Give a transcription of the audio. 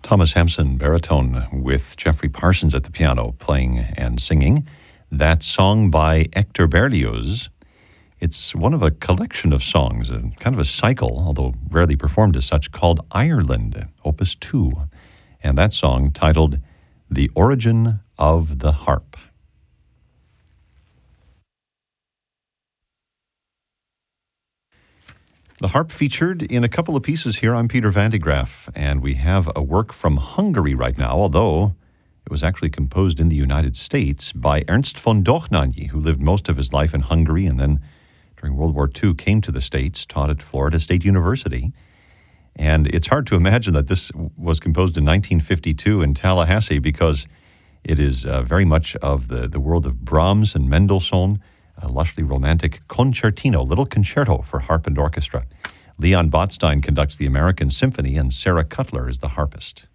Thomas Hampson, baritone, with Jeffrey Parsons at the piano playing and singing. That song by Hector Berlioz. It's one of a collection of songs, kind of a cycle, although rarely performed as such, called Ireland, Opus 2. And that song titled The Origin of the Harp. The harp featured in a couple of pieces here. I'm Peter Van de Graaff, and we have a work from Hungary right now, although it was actually composed in the United States by Ernst von Dohnányi, who lived most of his life in Hungary and then during World War II came to the States, taught at Florida State University. And it's hard to imagine that this was composed in 1952 in Tallahassee because it is very much of the world of Brahms and Mendelssohn, a lushly romantic concertino, little concerto for harp and orchestra. Leon Botstein conducts the American Symphony, and Sarah Cutler is the harpist.